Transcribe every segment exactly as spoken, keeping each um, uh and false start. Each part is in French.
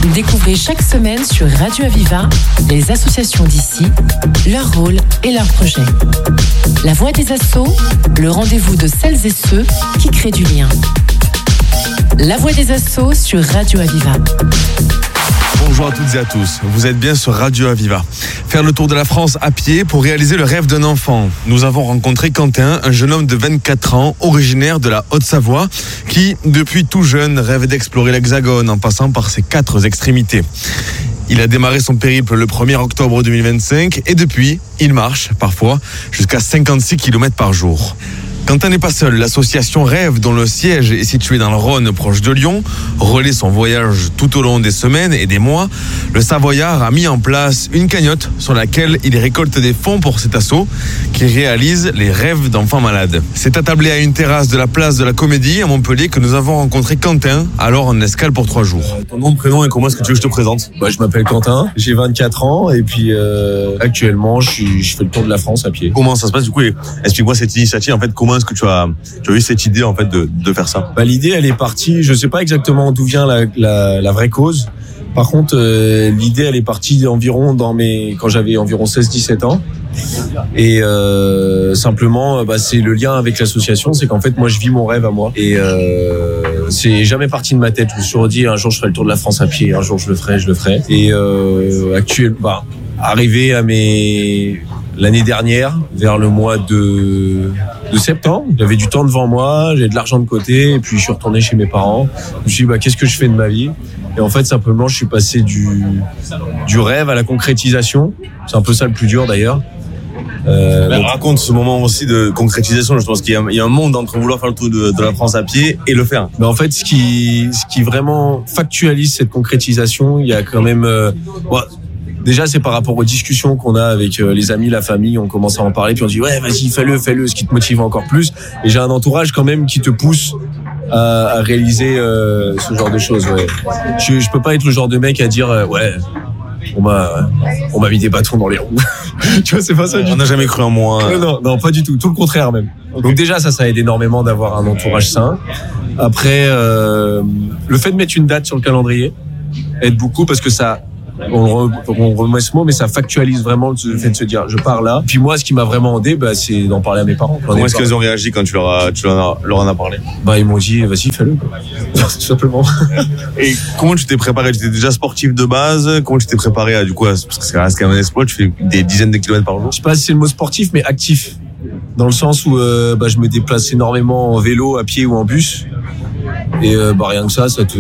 Découvrez chaque semaine sur Radio Aviva les associations d'ici, leur rôle et leurs projets. La Voix des Assos, le rendez-vous de celles et ceux qui créent du lien. La Voix des Assos sur Radio Aviva. Bonjour à toutes et à tous, vous êtes bien sur Radio Aviva. Faire le tour de la France à pied pour réaliser le rêve d'un enfant. Nous avons rencontré Quentin, un jeune homme de vingt-quatre ans, originaire de la Haute-Savoie, qui, depuis tout jeune, rêve d'explorer l'Hexagone en passant par ses quatre extrémités. Il a démarré son périple le premier octobre deux mille vingt-cinq et depuis, il marche, parfois, jusqu'à cinquante-six kilomètres par jour. Quentin n'est pas seul, l'association Rêve, dont le siège est situé dans le Rhône, proche de Lyon, relaie son voyage tout au long des semaines et des mois. Le Savoyard a mis en place une cagnotte sur laquelle il récolte des fonds pour cet assaut qui réalise les rêves d'enfants malades. C'est attablé à une terrasse de la place de la Comédie à Montpellier que nous avons rencontré Quentin, alors en escale pour trois jours. Ton nom, prénom et comment est-ce que tu veux que je te présente ? Bah, je m'appelle Quentin, j'ai vingt-quatre ans et puis euh, actuellement je, suis, je fais le tour de la France à pied. Comment ça se passe du coup ? Explique-moi cette initiative, en fait, comment est-ce que tu as, tu as eu cette idée en fait de, de faire ça ? Bah, l'idée elle est partie, je sais pas exactement d'où vient la, la, la vraie cause. Par contre, euh, l'idée elle est partie environ dans mes quand j'avais environ seize dix-sept ans. Et euh, simplement, bah, c'est le lien avec l'association, c'est qu'en fait moi je vis mon rêve à moi et euh, c'est jamais parti de ma tête. Je me suis redit un jour je ferai le tour de la France à pied, un jour je le ferai, je le ferai. Et euh, actuellement, bah, arrivé à mes l'année dernière, vers le mois de, de septembre, j'avais du temps devant moi, j'avais de l'argent de côté, et puis je suis retourné chez mes parents. Je me suis dit, bah, qu'est-ce que je fais de ma vie ? Et en fait, simplement, je suis passé du, du rêve à la concrétisation. C'est un peu ça le plus dur, d'ailleurs. Euh, ben, donc... Raconte ce moment aussi de concrétisation. Je pense qu'il y a, il y a un monde entre vouloir faire le tour de, de la France à pied et le faire. Ben, en fait, ce qui, ce qui vraiment factualise cette concrétisation, il y a quand même... Euh, ouais, déjà, c'est par rapport aux discussions qu'on a avec les amis, la famille. On commence à en parler, puis on dit ouais, vas-y, fais-le, fais-le, ce qui te motive encore plus. Et j'ai un entourage quand même qui te pousse à, à réaliser euh, ce genre de choses. Ouais. Je, je peux pas être le genre de mec à dire euh, ouais, on m'a, on m'a mis des bâtons dans les roues. Tu vois, c'est pas ça. On n'a jamais cru en moi. Non, non, non, pas du tout. Tout le contraire même. Okay. Donc déjà, ça, ça aide énormément d'avoir un entourage sain. Après, euh, le fait de mettre une date sur le calendrier aide beaucoup parce que ça. On, re, on remet ce mot, mais ça factualise vraiment le fait de se dire je pars là. Puis moi, ce qui m'a vraiment aidé, bah, c'est d'en parler à mes parents. Comment est-ce qu'ils ont réagi quand tu leur, as, tu leur, as, leur en as parlé ? Bah, ils m'ont dit vas-y, fais-le. Tout simplement. Et comment tu t'es préparé ? Tu étais déjà sportif de base ? Comment tu t'es préparé à, du coup, à, parce que ça reste quand même un exploit, tu fais des dizaines de kilomètres par jour ? Je sais pas si c'est le mot sportif, mais actif. Dans le sens où euh, bah, je me déplace énormément en vélo, à pied ou en bus. Et euh, bah, rien que ça, ça, te,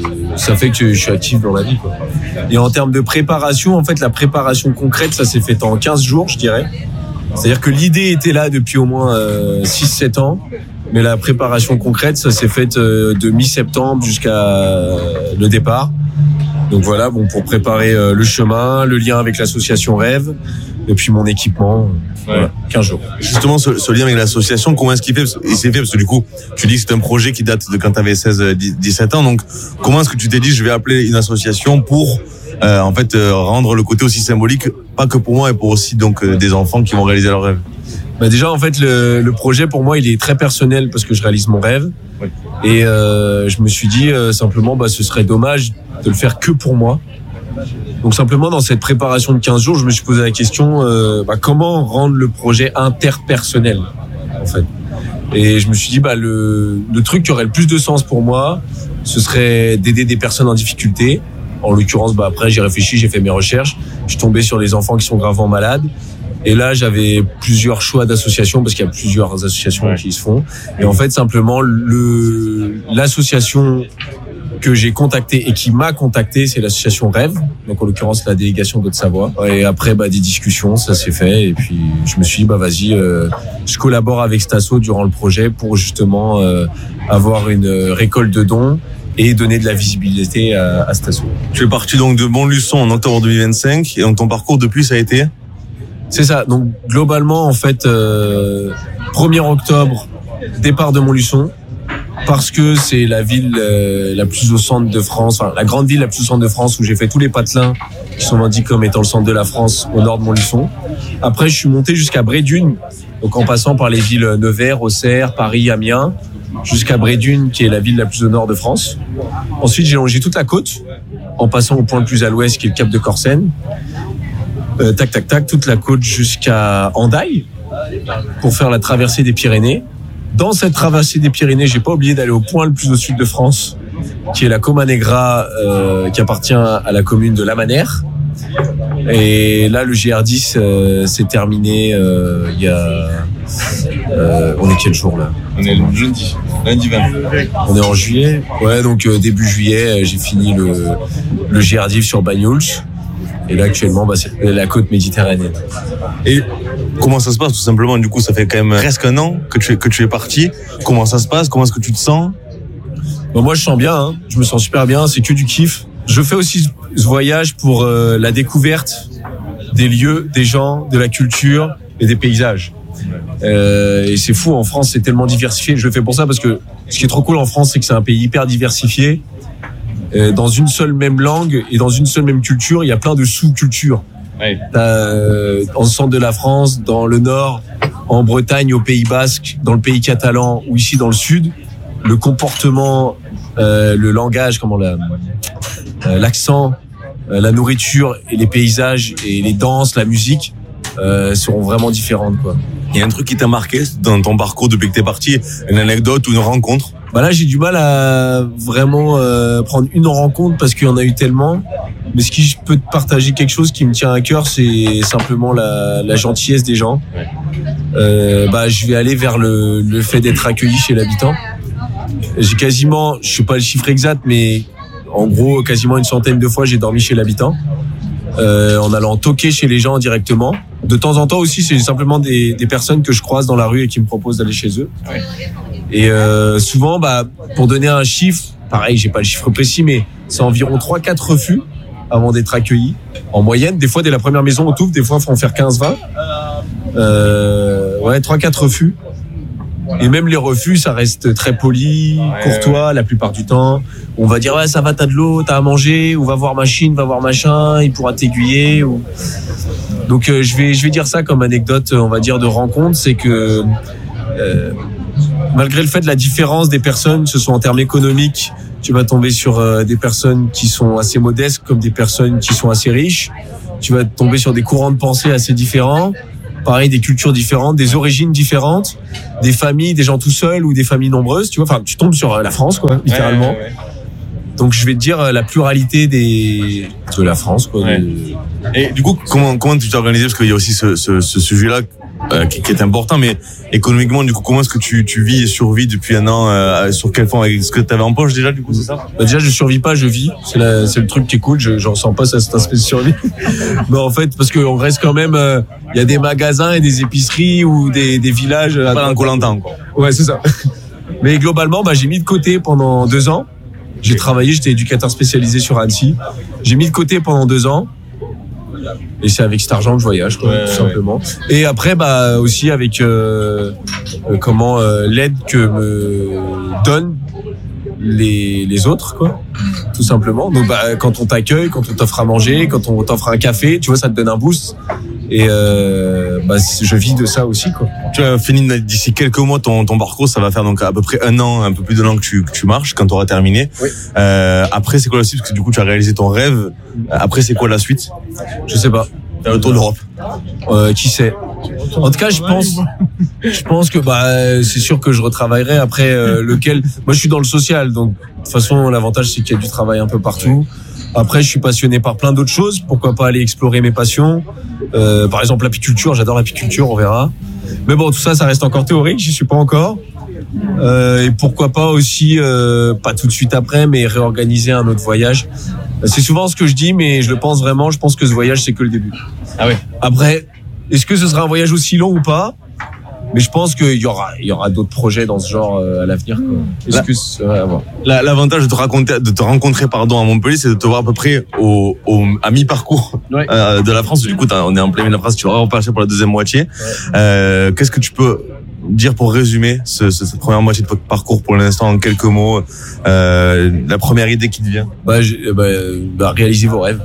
ça fait que je suis actif dans la vie, quoi. Et en termes de préparation, en fait, la préparation concrète, ça s'est fait en quinze jours, je dirais. C'est-à-dire que l'idée était là depuis au moins euh, six sept ans. Mais la préparation concrète, ça s'est fait euh, de mi-septembre jusqu'à euh, le départ. Donc voilà, bon, pour préparer euh, le chemin, le lien avec l'association Rêve, et puis mon équipement, ouais. Voilà, quinze jours. Justement, ce, ce lien avec l'association, comment est-ce qu'il fait ? Il s'est fait parce que du coup, tu dis que c'est un projet qui date de quand tu avais seize dix-sept ans. Donc, comment est-ce que tu t'es dit, je vais appeler une association pour, euh, en fait, euh, rendre le côté aussi symbolique, pas que pour moi, et pour aussi donc euh, des enfants qui vont réaliser leurs rêves ? Bah déjà, en fait, le, le projet pour moi, il est très personnel parce que je réalise mon rêve. Oui. Et euh, je me suis dit euh, simplement, bah, ce serait dommage de le faire que pour moi. Donc simplement, dans cette préparation de quinze jours, je me suis posé la question, euh, bah, comment rendre le projet interpersonnel, en fait. Et je me suis dit, bah, le, le truc qui aurait le plus de sens pour moi, ce serait d'aider des personnes en difficulté. En l'occurrence, bah, après, j'ai réfléchi, j'ai fait mes recherches. Je suis tombé sur des enfants qui sont gravement malades. Et là, j'avais plusieurs choix d'associations parce qu'il y a plusieurs associations ouais. qui se font. Et en fait, simplement, le, l'association que j'ai contactée et qui m'a contacté, c'est l'association Rêve. Donc, en l'occurrence, la délégation d'Haute-Savoie. Et après, bah, des discussions, ça s'est fait. Et puis, je me suis dit, bah, vas-y, euh, je collabore avec cet asso durant le projet pour justement euh, avoir une récolte de dons et donner de la visibilité à, à cet asso. Tu es parti donc de Montluçon en octobre deux mille vingt-cinq. Et donc, ton parcours depuis, ça a été ? C'est ça. Donc, globalement, en fait, euh, premier octobre, départ de Montluçon. Parce que c'est la ville euh, la plus au centre de France, enfin la grande ville la plus au centre de France où j'ai fait tous les patelins qui sont indiqués comme étant le centre de la France au nord de Montluçon. Après, je suis monté jusqu'à Brédune, donc en passant par les villes Nevers, Auxerre, Paris, Amiens, jusqu'à Brédune qui est la ville la plus au nord de France. Ensuite, j'ai longé toute la côte en passant au point le plus à l'ouest qui est le Cap de Corsen. Euh, tac, tac, tac, toute la côte jusqu'à Hendaye pour faire la traversée des Pyrénées. Dans cette traversée des Pyrénées, j'ai pas oublié d'aller au point le plus au sud de France, qui est la Coma Negra, euh, qui appartient à la commune de La Manère. Et là, le G R dix euh, s'est terminé euh, il y a... Euh, on est quel jour là ? On est lundi, lundi vingt. On est en juillet. Ouais, donc euh, début juillet, j'ai fini le, le G R dix sur Banyuls. Et là, actuellement, bah, c'est la côte méditerranéenne. Et comment ça se passe, tout simplement? Du coup, ça fait quand même presque un an que tu es, que tu es parti. Comment ça se passe? Comment est-ce que tu te sens? Bon, moi, je sens bien. Hein. Je me sens super bien. C'est que du kiff. Je fais aussi ce voyage pour euh, la découverte des lieux, des gens, de la culture et des paysages. Euh, et c'est fou, en France, c'est tellement diversifié. Je le fais pour ça parce que ce qui est trop cool en France, c'est que c'est un pays hyper diversifié. Euh, dans une seule même langue et dans une seule même culture, il y a plein de sous-cultures. Ouais. T'as, euh, en centre de la France, dans le nord, en Bretagne, au Pays Basque, dans le pays catalan ou ici dans le sud, le comportement, euh, le langage, comment la, euh, l'accent, euh, la nourriture et les paysages et les danses, la musique euh, seront vraiment différentes, quoi. Il y a un truc qui t'a marqué dans ton parcours depuis que t'es parti, une anecdote ou une rencontre? Bah là, j'ai du mal à vraiment euh, prendre une rencontre parce qu'il y en a eu tellement. Mais ce qui je peux te partager quelque chose qui me tient à cœur, c'est simplement la, la gentillesse des gens. Euh, bah, je vais aller vers le, le fait d'être accueilli chez l'habitant. J'ai quasiment, je sais pas le chiffre exact, mais en gros, quasiment une centaine de fois, j'ai dormi chez l'habitant. Euh, en allant toquer chez les gens directement. De temps en temps aussi, c'est simplement des, des personnes que je croise dans la rue et qui me proposent d'aller chez eux. Ouais. Et euh, souvent, bah, pour donner un chiffre, pareil, j'ai pas le chiffre précis, mais c'est environ trois quatre refus avant d'être accueillis. En moyenne, des fois, dès la première maison, on t'ouvre, des fois, il faut en faire quinze vingt. Euh, ouais, trois quatre refus. Et même les refus, ça reste très poli, courtois la plupart du temps. On va dire ouais, ça va, t'as de l'eau, t'as à manger, ou va voir machine, va voir machin, il pourra t'aiguiller. Ou... Donc euh, je vais je vais dire ça comme anecdote, on va dire de rencontre, c'est que euh, malgré le fait de la différence des personnes, que ce soit en termes économiques, tu vas tomber sur euh, des personnes qui sont assez modestes comme des personnes qui sont assez riches. Tu vas tomber sur des courants de pensée assez différents. Pareil, des cultures différentes, des origines différentes, des familles, des gens tout seuls ou des familles nombreuses, tu vois. Enfin, tu tombes sur la France, quoi, littéralement. Ouais, ouais, ouais. Donc, je vais te dire la pluralité des de la France, quoi. Ouais. De... Et du coup, comment comment tu t'es organisé, parce qu'il y a aussi ce ce, ce sujet-là euh, qui, qui est important, mais économiquement, du coup, comment est-ce que tu tu vis et survis depuis un an euh, sur quel fond? Est-ce que tu avais en poche déjà, du coup, c'est ça? Bah déjà, je survis pas, je vis. C'est la, c'est le truc qui est cool. Je, je ressens pas cet aspect de survie. Mais en fait, parce qu'on reste quand même. Il euh, y a des magasins et des épiceries ou des des villages. Pas dans Koh-Lanta, quoi. Ouais, c'est ça. Mais globalement, bah j'ai mis de côté pendant deux ans. J'ai travaillé, j'étais éducateur spécialisé sur Annecy. J'ai mis de côté pendant deux ans. Et c'est avec cet argent que je voyage, quoi, ouais, tout simplement. Ouais. Et après, bah aussi avec euh, euh, comment euh, l'aide que me donnent les les autres, quoi, tout simplement. Donc bah quand on t'accueille, quand on t'offre à manger, quand on t'offre un café, tu vois, ça te donne un boost. Et euh, bah je vis de ça aussi, quoi. Tu as fini d'ici quelques mois ton ton parcours, ça va faire donc à peu près un an, un peu plus d'un an que tu que tu marches quand tu auras terminé. Oui. Euh, après c'est quoi la suite, parce que du coup tu as réalisé ton rêve. Après c'est quoi la suite? Je sais pas. Faire le tour d'Europe. Euh, qui sait? En tout cas, je pense, je pense que bah c'est sûr que je retravaillerai après euh, lequel. Moi, je suis dans le social, donc de toute façon, l'avantage c'est qu'il y a du travail un peu partout. Après, je suis passionné par plein d'autres choses. Pourquoi pas aller explorer mes passions? Euh, par exemple, l'apiculture. J'adore l'apiculture. On verra. Mais bon, tout ça, ça reste encore théorique. J'y suis pas encore. Euh, et pourquoi pas aussi, euh, pas tout de suite après, mais réorganiser un autre voyage. C'est souvent ce que je dis, mais je le pense vraiment. Je pense que ce voyage, c'est que le début. Ah ouais. Après, est-ce que ce sera un voyage aussi long ou pas? Mais je pense qu'il y aura, il y aura d'autres projets dans ce genre euh, à l'avenir, quoi. Est-ce la, que c'est, ouais, bon. la, l'avantage de te raconter, de te rencontrer, pardon, à Montpellier, c'est de te voir à peu près au, au à mi-parcours ouais. euh, de la France. Du coup, on est en plein milieu de la France. Tu vas repartir pour la deuxième moitié. Ouais. Euh, qu'est-ce que tu peux dire pour résumer ce, ce, cette première moitié de votre parcours pour l'instant en quelques mots? Euh, la première idée qui te vient? Bah, bah, bah réalisez vos rêves.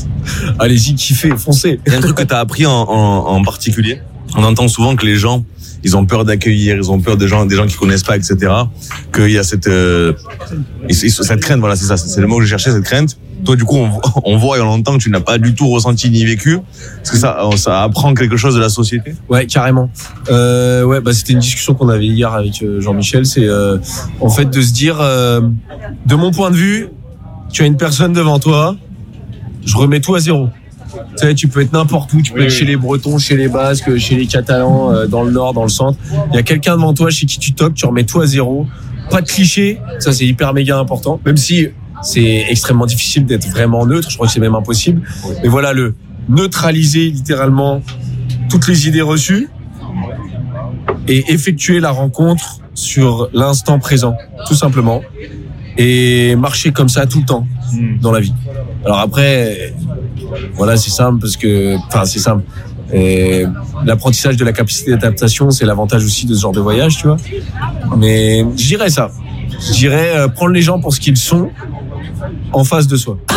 Allez-y, kiffez, foncez. Il y a un truc que t'as appris en, en, en particulier? On entend souvent que les gens, ils ont peur d'accueillir, ils ont peur des gens, des gens qui connaissent pas, et cetera. Qu'il y a cette, euh, cette crainte, voilà, c'est ça, c'est le mot que je cherchais, cette crainte. Toi, du coup, on, on voit et on entend que tu n'as pas du tout ressenti ni vécu. Est-ce que ça, ça apprend quelque chose de la société? Ouais, carrément. Euh, ouais, bah c'était une discussion qu'on avait hier avec Jean-Michel. C'est euh, en fait de se dire, euh, de mon point de vue, tu as une personne devant toi, je remets tout à zéro. Tu sais, tu peux être n'importe où, tu peux oui, être oui. chez les Bretons, chez les Basques, chez les Catalans, euh, dans le Nord, dans le Centre. Il y a quelqu'un devant toi chez qui tu toques, tu remets tout à zéro. Pas de clichés, ça c'est hyper méga important. Même si c'est extrêmement difficile d'être vraiment neutre, je crois que c'est même impossible. Mais voilà, le neutraliser littéralement toutes les idées reçues et effectuer la rencontre sur l'instant présent, tout simplement. Et marcher comme ça tout le temps dans la vie. Alors après, voilà, c'est simple parce que, enfin, c'est simple. Et l'apprentissage de la capacité d'adaptation, c'est l'avantage aussi de ce genre de voyage, tu vois. Mais je dirais ça. Je dirais euh, prendre les gens pour ce qu'ils sont en face de soi.